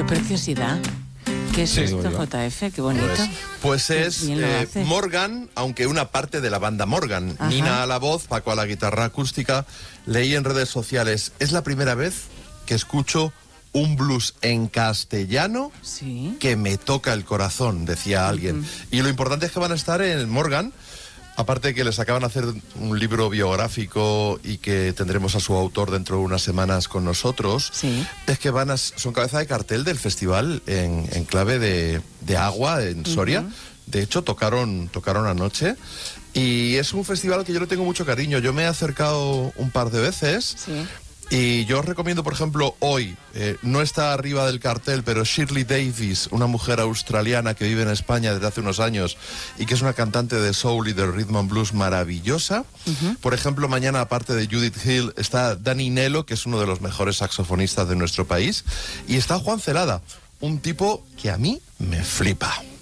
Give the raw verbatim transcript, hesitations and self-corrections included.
Qué preciosidad. ¿Qué es Sí, esto, yo. J F? Qué bonito. Pues, pues es Bien lo eh, hace. Morgan, aunque una parte de la banda Morgan. Ajá. Nina a la voz, Paco a la guitarra acústica. Leí en redes sociales, es la primera vez que escucho un blues en castellano Sí. que me toca el corazón, decía alguien. Ujú. Y lo importante es que van a estar en Morgan, aparte de que les acaban de hacer un libro biográfico y que tendremos a su autor dentro de unas semanas con nosotros, Sí. es que van a, son cabeza de cartel del festival en, en clave de, de agua en Soria. Ujú. De hecho, tocaron, tocaron anoche. Y es un festival al que yo le tengo mucho cariño. Yo me he acercado un par de veces. Sí. Y yo os recomiendo, por ejemplo, hoy, eh, no está arriba del cartel, pero Shirley Davis, una mujer australiana que vive en España desde hace unos años y que es una cantante de soul y de rhythm and blues maravillosa. Ujú. Por ejemplo, mañana, aparte de Judith Hill, está Danny Nello, que es uno de los mejores saxofonistas de nuestro país. Y está Juan Celada, un tipo que a mí me flipa.